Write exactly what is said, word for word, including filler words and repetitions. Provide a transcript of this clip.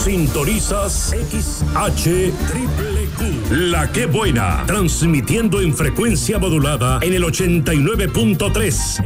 Sintonizas X H Triple Q, La Que Buena, transmitiendo en frecuencia modulada en el ochenta y nueve punto tres.